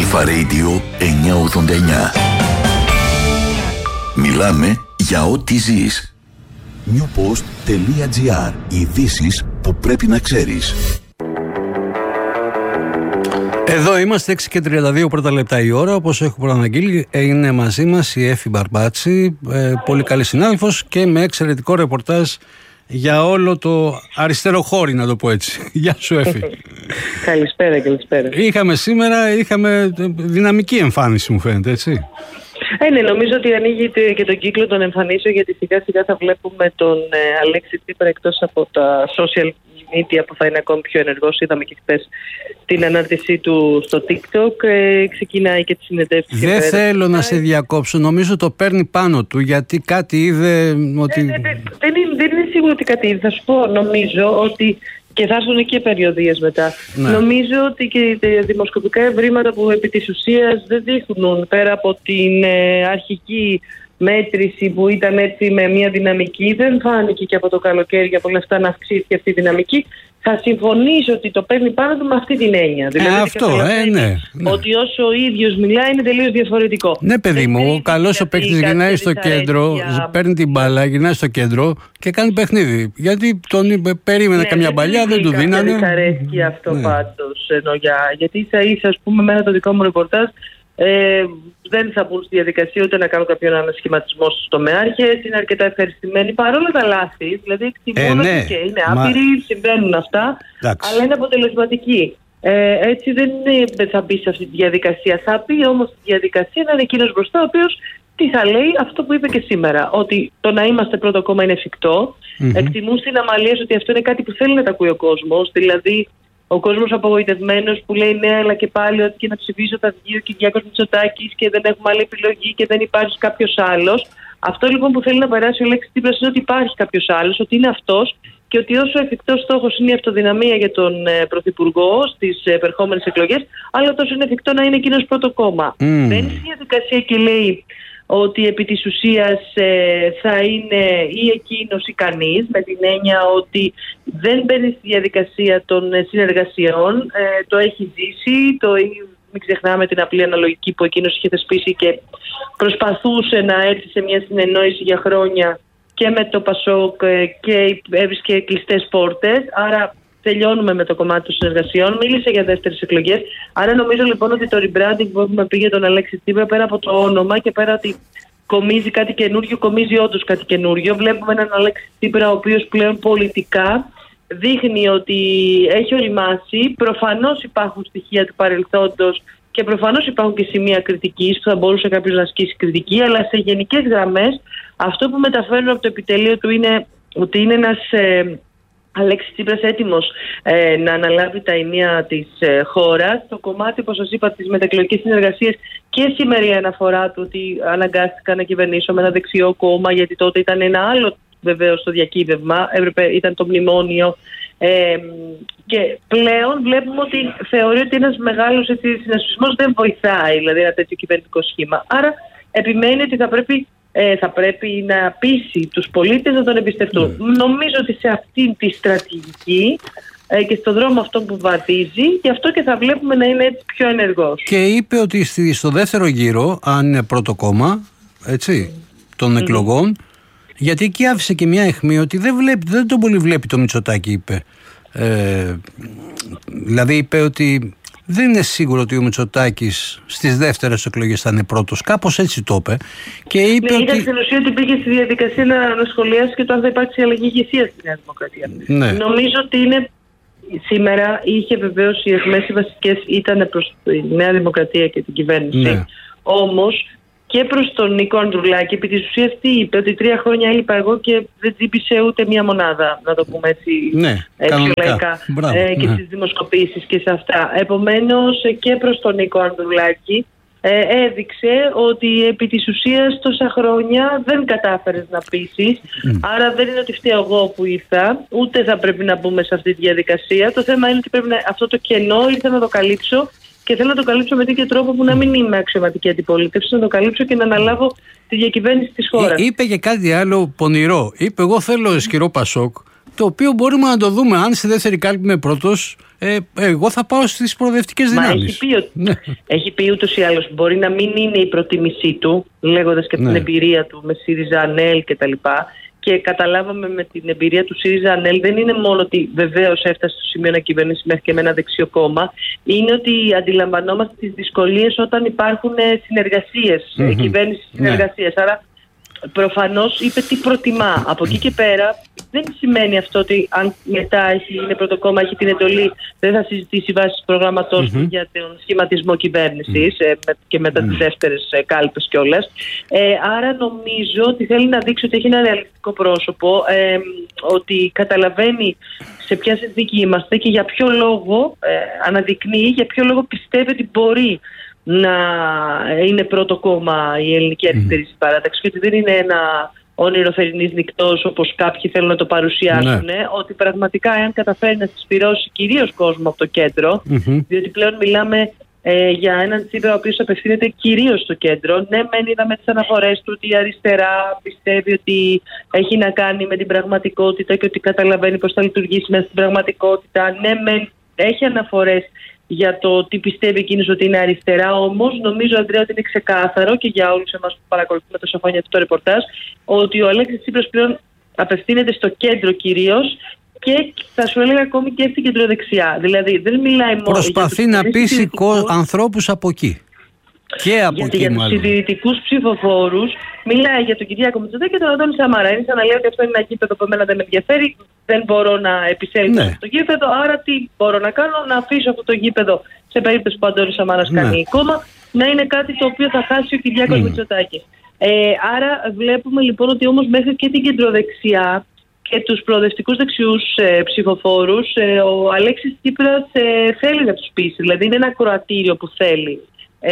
Αλφα Radio 989. Μιλάμε για ό,τι ζεις. newpost.gr. Ειδήσεις που πρέπει να ξέρεις. Εδώ είμαστε 6:32 πρώτα λεπτά η ώρα. Όπως έχω προαναγγείλει, είναι μαζί μας η Έφη Μπαρμπάτση, πολύ καλή συνάδελφος και με εξαιρετικό ρεπορτάζ για όλο το αριστερό χώρι, να το πω έτσι. Γεια σου, Έφη. Καλησπέρα. Είχαμε δυναμική εμφάνιση, μου φαίνεται, έτσι. Ναι, νομίζω ότι ανοίγει και τον κύκλο των εμφανίσεων, γιατί σιγά σιγά θα βλέπουμε τον Αλέξη Τσίπρα εκτός από τα social media που θα είναι ακόμη πιο ενεργός. Είδαμε και χθες την ανάρτησή του στο TikTok. Ξεκινάει και τη συνεντεύξη. Δεν θέλω να σε διακόψω. Νομίζω το παίρνει πάνω του, γιατί κάτι είδε ότι... Δεν είναι σίγουρο ότι κάτι είδε. Θα σου πω, νομίζω ότι... Και θα έρθουν και περιοδίες μετά. Ναι. Νομίζω ότι και τα δημοσκοπικά ευρήματα που επί της ουσίας δεν δείχνουν, πέρα από την αρχική μέτρηση που ήταν έτσι με μια δυναμική, δεν φάνηκε και από το καλοκαίρι για πολλά αυτά να αυξήθηκε αυτή η δυναμική. Θα συμφωνήσω ότι το παίρνει πάνω του με αυτή την έννοια. Δηλαδή ναι. Ότι όσο ο ίδιος μιλάει είναι τελείως διαφορετικό. Ναι, παιδί μου, ο καλός ο παίκτης γυρνάει στο κέντρο, παίρνει την μπάλα, γυρνάει στο κέντρο και κάνει παιχνίδι. Γιατί τον περίμενε καμιά παλιά, δεν του δίνανε. Δεν αρέσει αυτό πάντως. Γιατί ίσα-ίσα, ας πούμε, μένα το δικό μου ρεπορτάζ, δεν θα μπουν στη διαδικασία ούτε να κάνουν κάποιον ανασχηματισμό στους τομεάρχες. Είναι αρκετά ευχαριστημένοι παρόλα τα λάθη. Δηλαδή εκτιμούν και είναι άπειροι, συμβαίνουν αυτά, αλλά είναι αποτελεσματικοί. Έτσι δεν θα μπει σε αυτή τη διαδικασία. Θα μπει όμως στη διαδικασία να είναι εκείνος μπροστά, ο οποίος τι θα λέει, αυτό που είπε και σήμερα. Ότι το να είμαστε πρώτο κόμμα είναι εφικτό. Εκτιμούν στην Αμαλίας ότι αυτό είναι κάτι που θέλει να τα ακούει ο κόσμος. Δηλαδή, ο κόσμος απογοητευμένος που λέει ναι, αλλά και πάλι ότι και να ψηφίσω θα βγει ο Κυριάκος Μητσοτάκης και δεν έχουμε άλλη επιλογή και δεν υπάρχει κάποιος άλλος. Αυτό λοιπόν που θέλει να περάσει ο Αλέξης Τσίπρας είναι ότι υπάρχει κάποιος άλλος, ότι είναι αυτός και ότι όσο εφικτός στόχος είναι η αυτοδυναμία για τον Πρωθυπουργό στις επερχόμενες εκλογές, άλλο τόσο είναι εφικτό να είναι εκείνος πρώτο κόμμα. Μπαίνει στη διαδικασία και λέει ότι επί της ουσίας θα είναι ή εκείνος ή κανείς, με την έννοια ότι δεν μπαίνει στη διαδικασία των συνεργασιών, το έχει ζήσει, μην ξεχνάμε την απλή αναλογική που εκείνος είχε θεσπίσει και προσπαθούσε να έρθει σε μια συνεννόηση για χρόνια και με το Πασόκ και έβρισκε κλειστές πόρτες, άρα τελειώνουμε με το κομμάτι των συνεργασιών. Μίλησε για δεύτερες εκλογές. Άρα νομίζω λοιπόν ότι το rebranding που έχουμε πει για τον Αλέξη Τσίπρα, πέρα από το όνομα και πέρα ότι κομίζει κάτι καινούριο, κομίζει όντως κάτι καινούριο. Βλέπουμε έναν Αλέξη Τσίπρα ο οποίος πλέον πολιτικά δείχνει ότι έχει οριμάσει. Προφανώς υπάρχουν στοιχεία του παρελθόντος και προφανώς υπάρχουν και σημεία κριτικής που θα μπορούσε κάποιος να ασκήσει κριτική, αλλά σε γενικές γραμμές αυτό που μεταφέρουν από το επιτελείο του είναι ότι είναι ένας Αλέξης Τσίπρας έτοιμος να αναλάβει τα ενία της χώρας. Το κομμάτι, όπως σας είπα, της μεταεκλογικής συνεργασίας και σήμερα η αναφορά του ότι αναγκάστηκα να κυβερνήσω με ένα δεξιό κόμμα, γιατί τότε ήταν ένα άλλο βεβαίως το διακύβευμα, ήταν το μνημόνιο. Και πλέον βλέπουμε ότι θεωρεί ότι ένας μεγάλος συνασπισμός δεν βοηθάει, δηλαδή ένα τέτοιο κυβερνητικό σχήμα. Άρα επιμένει ότι θα πρέπει να πείσει τους πολίτες να τον εμπιστευτούν. Νομίζω ότι σε αυτή τη στρατηγική και στον δρόμο αυτό που βαδίζει, γι' αυτό και θα βλέπουμε να είναι έτσι πιο ενεργός. Και είπε ότι στο δεύτερο γύρο, αν είναι πρώτο κόμμα, έτσι, των εκλογών, γιατί εκεί άφησε και μια αιχμή ότι δεν τον πολύ βλέπει το Μητσοτάκη, είπε. Δηλαδή είπε ότι δεν είναι σίγουρο ότι ο Μητσοτάκης στις δεύτερες εκλογές θα είναι πρώτος. Κάπως έτσι το είπε. Και είπε ότι... Ήταν στην ουσία ότι πήγε στη διαδικασία να σχολιάσει και το αν θα υπάρξει αλλαγή ηγεσίας στη Νέα Δημοκρατία. Ναι. Νομίζω ότι είναι... Σήμερα είχε βεβαίως οι αιχμές οι βασικές ήταν προς τη Νέα Δημοκρατία και την κυβέρνηση. Ναι. Όμως και προς τον Νίκο Ανδρουλάκη, επί της ουσίας τι είπε, ότι 3 χρόνια έλειπα εγώ και δεν τζίπησε ούτε μία μονάδα, να το πούμε έτσι, λαϊκά, και στις δημοσκοπήσεις και σε αυτά. Επομένως και προς τον Νίκο Ανδρουλάκη έδειξε ότι επί της ουσίας τόσα χρόνια δεν κατάφερες να πείσεις, άρα δεν είναι ότι φταίω εγώ που ήρθα, ούτε θα πρέπει να μπούμε σε αυτή τη διαδικασία. Το θέμα είναι ότι πρέπει αυτό το κενό ήρθα να το καλύψω. Και θέλω να το καλύψω με τέτοιο τρόπο που να μην είμαι αξιωματική αντιπολίτευση, να το καλύψω και να αναλάβω τη διακυβέρνηση της χώρας. Είπε και κάτι άλλο πονηρό. Είπε: εγώ θέλω ισχυρό Πασόκ το οποίο μπορούμε να το δούμε. Αν στη δεύτερη κάλπη είμαι πρώτος, εγώ θα πάω στις προοδευτικές δυνάμεις. Έχει πει ούτως ή άλλως μπορεί να μην είναι η προτίμησή του, λέγοντας και την εμπειρία του με ΣΥΡΙΖΑ, ΑΝΕΛ κτλ. Και καταλάβαμε με την εμπειρία του ΣΥΡΙΖΑ ΑΝΕΛ δεν είναι μόνο ότι βεβαίως έφτασε στο σημείο να κυβερνήσει μέχρι και με ένα δεξιό κόμμα, είναι ότι αντιλαμβανόμαστε τις δυσκολίες όταν υπάρχουν συνεργασίες, κυβέρνηση συνεργασίες. Άρα προφανώς είπε τι προτιμά. Από εκεί και πέρα δεν σημαίνει αυτό ότι αν μετά είναι πρώτο κόμμα, έχει την εντολή, δεν θα συζητήσει βάσει προγραμματός του για τον σχηματισμό κυβέρνησης και μετά τις δεύτερες κάλπες κιόλας. Άρα νομίζω ότι θέλει να δείξει ότι έχει ένα ρεαλιστικό πρόσωπο, ότι καταλαβαίνει σε ποια συνθήκη είμαστε και για ποιο λόγο αναδεικνύει, για ποιο λόγο πιστεύει ότι μπορεί να είναι πρώτο κόμμα η Ελληνική Αριστερή Συμπαράταξη, και ότι δεν είναι ένα όνειρο θερινής νυχτός όπως κάποιοι θέλουν να το παρουσιάσουν, ότι πραγματικά εάν καταφέρει να συσπυρώσει κυρίως κόσμο από το κέντρο, διότι πλέον μιλάμε για έναν Τσίπρα ο οποίος απευθύνεται κυρίως στο κέντρο. Ναι, μεν είδαμε τις αναφορές του ότι η αριστερά πιστεύει ότι έχει να κάνει με την πραγματικότητα και ότι καταλαβαίνει πώς θα λειτουργήσει μέσα στην πραγματικότητα. Ναι, μεν έχει αναφορές για το τι πιστεύει εκείνος ότι είναι αριστερά, όμως νομίζω, Ανδρέα, ότι είναι ξεκάθαρο και για όλους εμάς που παρακολουθούμε τόσα χρόνια αυτό το ρεπορτάζ, ότι ο Αλέξης Τσίπρας πλέον απευθύνεται στο κέντρο κυρίως και θα σου έλεγα ακόμη και στην κεντροδεξιά. Δηλαδή δεν μιλάει μόνο. Προσπαθεί να πείσει ανθρώπους από εκεί. Και από εκεί, για τους συντηρητικούς ψηφοφόρους μιλάει για τον Κυριάκο Μητσοτάκη και τον Αντώνη Σαμαρά. Είναι σαν να λέει ότι αυτό είναι ένα γήπεδο που εμένα δεν με ενδιαφέρει, δεν μπορώ να επισέλθω σε αυτό το γήπεδο. Άρα τι μπορώ να κάνω, να αφήσω αυτό το γήπεδο σε περίπτωση που ο Αντώνης Σαμαράς κάνει κόμμα, να είναι κάτι το οποίο θα χάσει ο Κυριάκος Μητσοτάκης. Άρα βλέπουμε λοιπόν ότι όμως μέχρι και την κεντροδεξιά και τους προοδευτικούς δεξιούς ψηφοφόρους ο Αλέξης Τσίπρας θέλει να τους πείσει. Δηλαδή είναι ένα ακροατήριο που θέλει.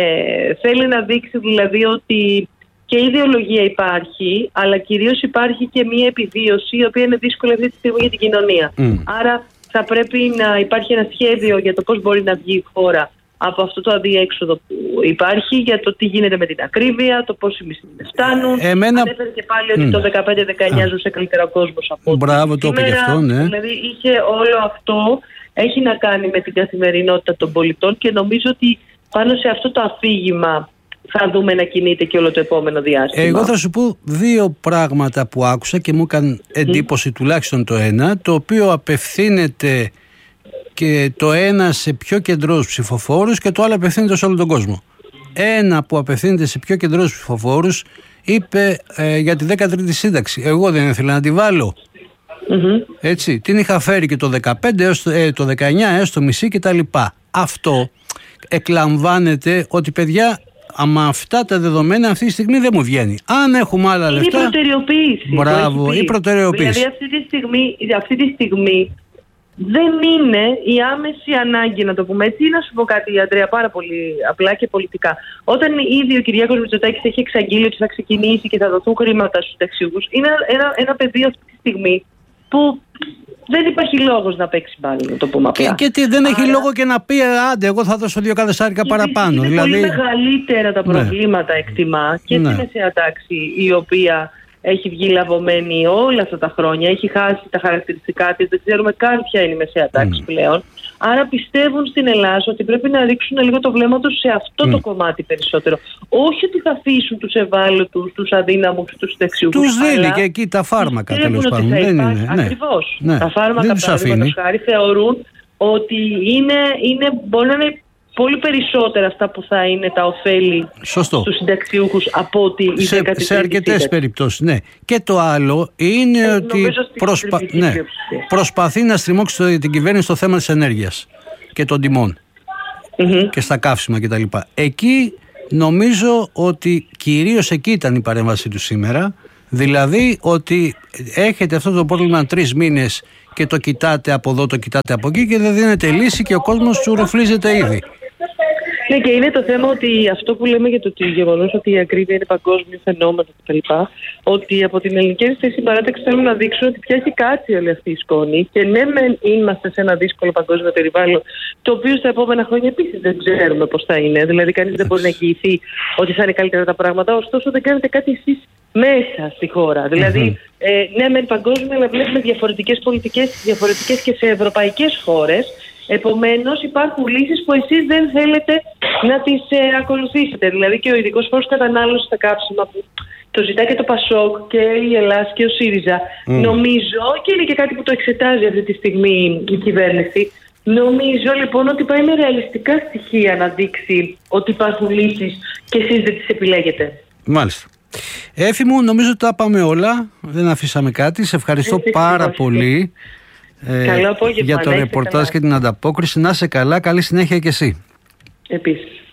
Θέλει να δείξει δηλαδή ότι και η ιδεολογία υπάρχει, αλλά κυρίως υπάρχει και μια επιβίωση η οποία είναι δύσκολη αυτή τη στιγμή για την κοινωνία. Άρα θα πρέπει να υπάρχει ένα σχέδιο για το πώς μπορεί να βγει η χώρα από αυτό το αδιέξοδο που υπάρχει, για το τι γίνεται με την ακρίβεια, το πώς οι μισθοί φτάνουν. Ανέφερε και πάλι ότι το 15-19 ζούσε καλύτερα ο κόσμος από ό,τι σήμερα. Δηλαδή είχε όλο αυτό, έχει να κάνει με την καθημερινότητα των πολιτών και νομίζω ότι πάνω σε αυτό το αφήγημα θα δούμε να κινείται και όλο το επόμενο διάστημα. Εγώ θα σου πω δύο πράγματα που άκουσα και μου έκανε εντύπωση, τουλάχιστον το ένα, το οποίο απευθύνεται και το ένα σε πιο κεντρούς ψηφοφόρους και το άλλο απευθύνεται σε όλο τον κόσμο. Ένα που απευθύνεται σε πιο κεντρούς ψηφοφόρους είπε για τη 13η σύνταξη. Εγώ δεν ήθελα να τη βάλω. Έτσι, την είχα φέρει και το 15 έως το 19 έως το μισή κτλ. Αυτό εκλαμβάνεται ότι, παιδιά, άμα αυτά τα δεδομένα αυτή τη στιγμή δεν μου βγαίνει. Αν έχουμε άλλα λεφτά. Είναι η προτεραιοποίηση. Μπράβο, η προτεραιοποίηση. Δηλαδή αυτή τη στιγμή δεν είναι η άμεση ανάγκη, να το πούμε έτσι. Ή να σου πω κάτι, Ανδρέα, πάρα πολύ απλά και πολιτικά. Όταν ήδη ο Κυριάκος Μητσοτάκης έχει εξαγγείλει ότι θα ξεκινήσει και θα δοθούν χρήματα στους ταξιούχους, είναι ένα πεδίο αυτή τη στιγμή που δεν υπάρχει λόγος να παίξει πάλι, να το πούμε απλά. Και δεν έχει λόγο και να πει άντε, εγώ θα δώσω 2 εκατοστάρικα παραπάνω. Είναι πολύ μεγαλύτερα τα προβλήματα, εκτιμά, και στη μεσαία τάξη, η οποία έχει βγει λαβωμένη όλα αυτά τα χρόνια, έχει χάσει τα χαρακτηριστικά της, δεν ξέρουμε καν ποια είναι η μεσαία τάξη πλέον. Άρα πιστεύουν στην Ελλάδα ότι πρέπει να ρίξουν λίγο το βλέμμα τους σε αυτό το κομμάτι περισσότερο. Όχι ότι θα αφήσουν τους ευάλωτους, τους αδύναμους, τους δεξιούς. Τους δίνει και εκεί τα φάρμακα, τέλος πάντων. Ακριβώς. Τα φάρμακα, παραδείγματος χάρη, θεωρούν ότι μπορεί να είναι πολύ περισσότερα αυτά που θα είναι τα ωφέλη στους συνταξιούχους από ότι η 13η σε αρκετές περιπτώσεις, ναι. Και το άλλο είναι ότι προσπαθεί να στριμώξει την κυβέρνηση στο θέμα της ενέργειας και των τιμών και στα καύσιμα κτλ. Εκεί νομίζω ότι κυρίως εκεί ήταν η παρέμβαση του σήμερα. Δηλαδή ότι έχετε αυτό το πρόβλημα 3 μήνες και το κοιτάτε από εδώ, το κοιτάτε από εκεί και δεν δίνετε λύση και ο κόσμος τσουροφλίζεται ήδη. Ναι, και είναι το θέμα ότι αυτό που λέμε για το γεγονός ότι η ακρίβεια είναι παγκόσμιο φαινόμενο κτλ. Ότι από την Ελληνική Αριστερή Συμπαράταξη θέλουν να δείξουν ότι πια έχει κάτσει όλη αυτή η σκόνη. Και ναι, είμαστε σε ένα δύσκολο παγκόσμιο περιβάλλον, το οποίο στα επόμενα χρόνια επίσης δεν ξέρουμε πώς θα είναι. Δηλαδή, κανείς δεν μπορεί να εγγυηθεί ότι θα είναι καλύτερα τα πράγματα. Ωστόσο, δεν κάνετε κάτι εσείς μέσα στη χώρα. Δηλαδή, ναι, μεν παγκόσμια, αλλά βλέπουμε διαφορετικές πολιτικές, διαφορετικές και σε ευρωπαϊκές χώρες. Επομένως, υπάρχουν λύσεις που εσείς δεν θέλετε να τις ακολουθήσετε. Δηλαδή, και ο ειδικός φόρος κατανάλωσης στα καύσιμα που το ζητάει και το ΠΑΣΟΚ και η Ελλάς και ο ΣΥΡΙΖΑ. Νομίζω, και είναι και κάτι που το εξετάζει αυτή τη στιγμή η κυβέρνηση, νομίζω λοιπόν ότι πάει με ρεαλιστικά στοιχεία να δείξει ότι υπάρχουν λύσεις και εσείς δεν τις επιλέγετε. Μάλιστα. Έφη μου, νομίζω ότι τα πάμε όλα. Δεν αφήσαμε κάτι. Σε ευχαριστώ πάρα πολύ Καλό απόγευμα, για το ρεπορτάζ και την ανταπόκριση. Να είσαι καλά. Καλή συνέχεια και εσύ. Επίσης.